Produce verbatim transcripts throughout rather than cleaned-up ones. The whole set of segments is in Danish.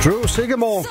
Drew Sigamore.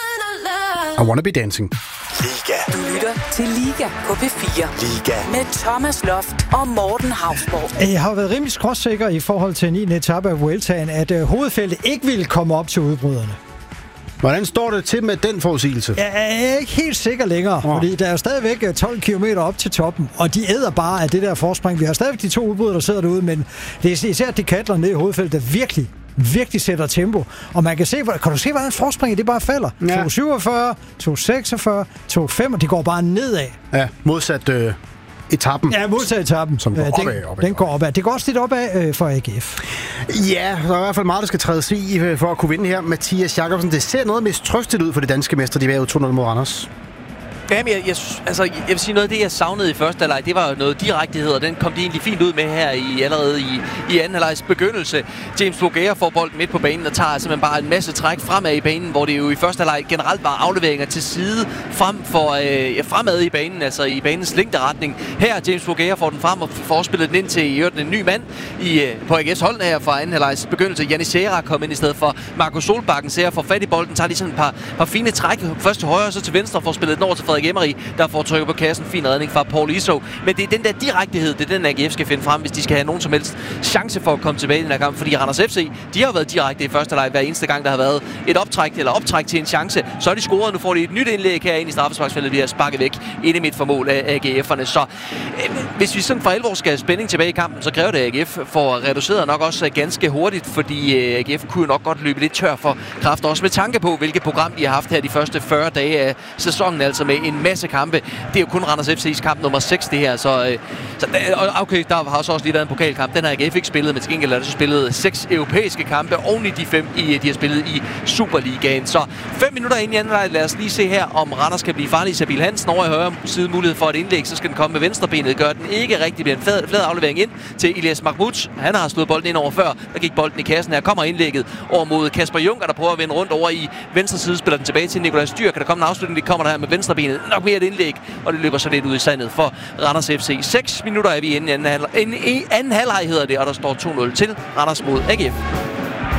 I Wanna Be Dancing. Liga. Du lytter til Liga på P fire. Liga. Med Thomas Loft og Morten Hausborg. Jeg har været rimelig skråsikker i forhold til niende etape af Vueltaen, at uh, hovedfeltet ikke ville komme op til udbryderne. Hvordan står det til med den forudsigelse? Jeg er ikke helt sikker længere, oh. fordi der er jo stadigvæk tolv kilometer op til toppen, og de æder bare af det der forspring. Vi har stadigvæk de to udbrydere, der sidder derude, men det er især de katler nede i hovedfeltet, der virkelig virkelig sætter tempo. Og man kan se, kan du se, hvordan forspringet det bare falder? Ja. to syvogfyrre, to seksogfyrre, to fem, og de går bare nedad. Ja, modsat øh, etappen. Ja, modsat etappen. Som går den, opad, opad, den går opad. Det går også lidt opad øh, for A G F. Ja, der er i hvert fald meget, der skal trædes i øh, for at kunne vinde her. Mathias Jakobsen, det ser noget mistrøstigt ud for de danske mestre. De var jo to nul mod Randers. Jamen, jeg, jeg, altså, jeg vil sige, noget af det, jeg savnede i første halvleg, det var jo noget direktehed, og den kom de egentlig fint ud med her i, allerede i, i anden halvlegs begyndelse. James Bougea får bolden midt på banen og tager simpelthen bare en masse træk fremad i banen, hvor det jo i første halvleg generelt var afleveringer til side frem for, øh, fremad i banen, altså i banens længderetning. Her James Bougea får den frem og får spillet den ind til i øvrigt en ny mand i, på A G F's hold her fra anden halvlegs begyndelse. Jannis Serra kom ind i stedet for Marco Solbakken. Serra får fat i bolden, tager lige sådan et par, par fine træk. Først til højre, så til venstre, og får spillet den over til Frederik Emery, der får trykket på kassen. Fin redning fra Paul Iso. Men det er den der direktehed, det er den A G F skal finde frem, hvis de skal have nogen som helst chance for at komme tilbage i den her kamp. Fordi Randers F C, de har været direkte i første halvleg hver eneste gang, der har været et optræk eller optræk til en chance. Så er de scoret, nu får de et nyt indlæg her ind i straffesparksfeltet, de har sparket væk inde i midt for mål af A G F'erne. Så øh, hvis vi sådan for alvor skal have spænding tilbage i kampen, så kræver det, at A G F får reduceret nok også ganske hurtigt, fordi øh, A G F kunne nok godt løbe lidt tør for kraft, også med tanke på, hvilket program de har haft her de første fyrre dage af sæsonen, altså med en masse kampe. Det er jo kun Randers F C's kamp nummer seks, det her, så, øh, så okay, der har så også lige været en pokalkamp. Den har A G F ikke spillet, men til gengæld er der så spillet seks europæiske kampe oven i de fem, i, de har spillet i Superligaen. Så fem minutter ind i anden halvleg. Lad os lige se her, om Randers kan blive farlig. Sabil Hansen over i højre side mulighed for et indlæg, så skal den komme med venstrebenet. Gør den ikke rigtig, bliver en flad, flad aflevering ind til Elias Mahmoud. Han har slået bolden ind over før. Der gik bolden i kassen. Her kommer indlægget over mod Kasper Junker, der prøver at vende rundt over i venstre side. Spiller den tilbage til Nikolaj Styr. Kan der komme en afslutning? Det kommer der her med venstrebenet. Nok mere et indlæg, og det løber så lidt ud i sandet for Randers F C. seks minutter er vi inde i anden halvleg, anden halvleg hedder det, og der står to nul til Randers mod A G F.